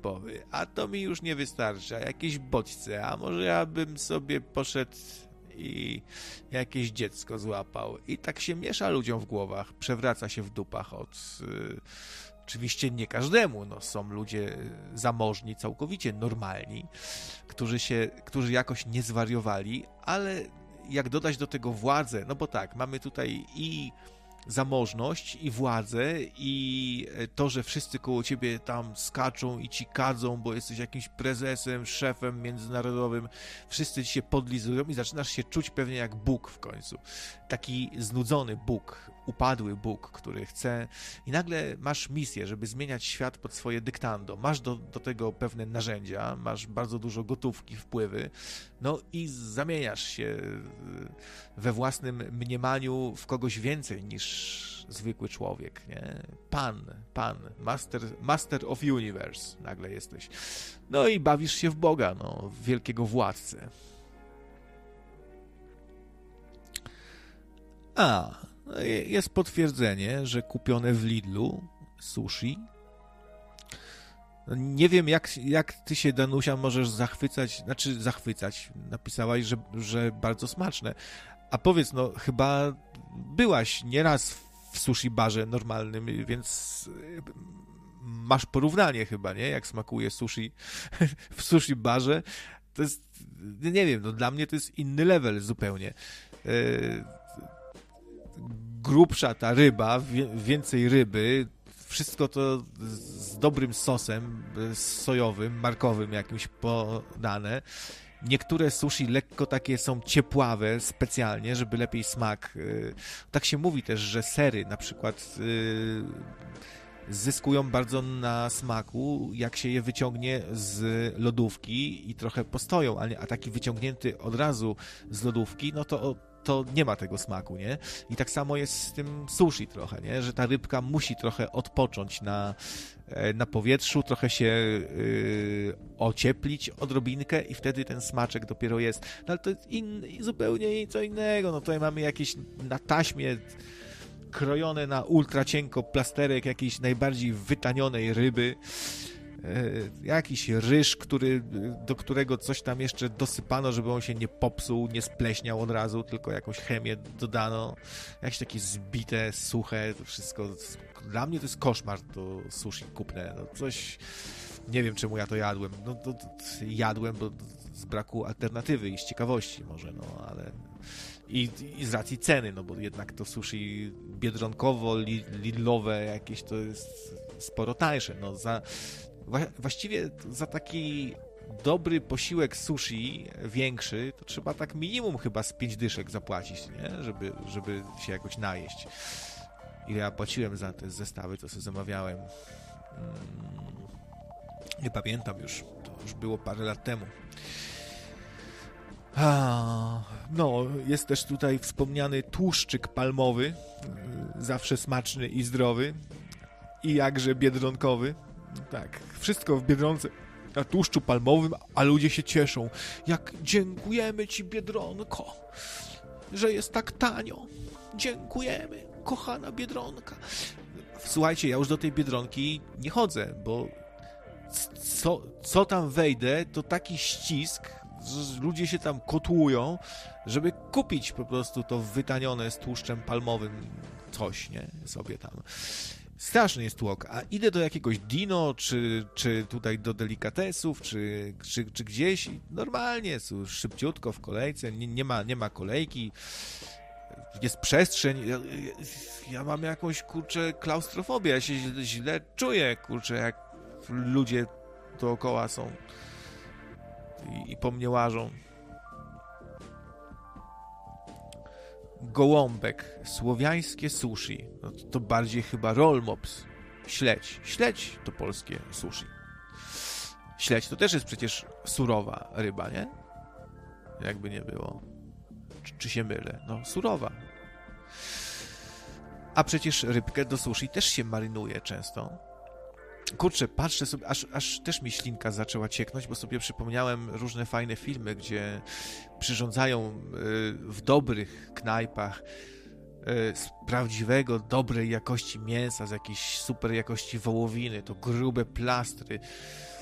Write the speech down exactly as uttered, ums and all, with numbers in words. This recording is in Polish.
rybowy, a to mi już nie wystarcza, jakieś bodźce, a może ja bym sobie poszedł i jakieś dziecko złapał. I tak się miesza ludziom w głowach, przewraca się w dupach od... Yy, oczywiście nie każdemu, no są ludzie zamożni, całkowicie normalni, którzy się, którzy jakoś nie zwariowali, ale jak dodać do tego władzę, no bo tak, mamy tutaj i zamożność, i władzę, i to, że wszyscy koło ciebie tam skaczą i ci kadzą, bo jesteś jakimś prezesem, szefem międzynarodowym, wszyscy ci się podlizują i zaczynasz się czuć pewnie jak Bóg w końcu. Taki znudzony Bóg, upadły Bóg, który chce i nagle masz misję, żeby zmieniać świat pod swoje dyktando. Masz do, do tego pewne narzędzia, masz bardzo dużo gotówki, wpływy, no i zamieniasz się we własnym mniemaniu w kogoś więcej niż zwykły człowiek, nie? Pan, pan, master, master of universe nagle jesteś. No i bawisz się w Boga, no, w wielkiego władcę. A, jest potwierdzenie, że kupione w Lidlu sushi. Nie wiem, jak, jak ty się, Danusia, możesz zachwycać, znaczy zachwycać. Napisałaś, że, że bardzo smaczne. A powiedz, no chyba byłaś nieraz w sushi barze normalnym, więc masz porównanie chyba, nie? Jak smakuje sushi w sushi barze. To jest, nie wiem, no dla mnie to jest inny level zupełnie. Yy, grubsza ta ryba, więcej ryby, wszystko to z dobrym sosem sojowym, markowym jakimś podane. Niektóre sushi lekko takie są ciepławe specjalnie, żeby lepiej smak. Tak się mówi też, że sery na przykład zyskują bardzo na smaku, jak się je wyciągnie z lodówki i trochę postoją, a taki wyciągnięty od razu z lodówki, no to to nie ma tego smaku, nie? I tak samo jest z tym sushi trochę, nie? Że ta rybka musi trochę odpocząć na, na powietrzu, trochę się yy, ocieplić odrobinkę i wtedy ten smaczek dopiero jest. No ale to jest in, zupełnie co innego. No tutaj mamy jakieś na taśmie krojone na ultra cienko plasterek jakiejś najbardziej wytanionej ryby. Jakiś ryż, który, do którego coś tam jeszcze dosypano, żeby on się nie popsuł, nie spleśniał od razu, tylko jakąś chemię dodano. Jakieś takie zbite, suche, to wszystko. Dla mnie to jest koszmar, to sushi kupne. No coś, nie wiem czemu ja to jadłem. No to, to jadłem, bo z braku alternatywy i z ciekawości może, no ale... I, I z racji ceny, no bo jednak to sushi biedronkowo, lidlowe jakieś to jest sporo tańsze. No za... Właściwie za taki dobry posiłek sushi, większy, to trzeba tak minimum chyba z pięć dyszek zapłacić, nie? Żeby, żeby się jakoś najeść. Ile ja płaciłem za te zestawy, co sobie zamawiałem. Hmm, nie pamiętam już. To już było parę lat temu. A, no, jest też tutaj wspomniany tłuszczyk palmowy. Zawsze smaczny i zdrowy. I jakże biedronkowy. Tak, wszystko w Biedronce na tłuszczu palmowym, a ludzie się cieszą. Jak dziękujemy ci, Biedronko, że jest tak tanio. Dziękujemy, kochana Biedronka. Słuchajcie, ja już do tej Biedronki nie chodzę, bo co, co tam wejdę, to taki ścisk, że ludzie się tam kotłują, żeby kupić po prostu to wytanione z tłuszczem palmowym coś, nie? Sobie tam. Straszny jest tłok, a idę do jakiegoś Dino, czy, czy tutaj do delikatesów, czy, czy, czy gdzieś i normalnie, szybciutko w kolejce, nie, nie, ma, nie ma kolejki, jest przestrzeń, ja, ja mam jakąś, kurczę, klaustrofobię, ja się źle, źle czuję, kurczę, jak ludzie dookoła są i, i po mnie łażą. Gołąbek, słowiańskie sushi, no to, to bardziej chyba rollmops, śledź, śledź to polskie sushi. Śledź to też jest przecież surowa ryba, nie? Jakby nie było. Czy, czy się mylę? No, surowa. A przecież rybkę do sushi też się marynuje często. Kurczę, patrzę sobie, aż, aż też mi ślinka zaczęła cieknąć, bo sobie przypomniałem różne fajne filmy, gdzie przyrządzają w dobrych knajpach z prawdziwego, dobrej jakości mięsa, z jakiejś super jakości wołowiny, to grube plastry,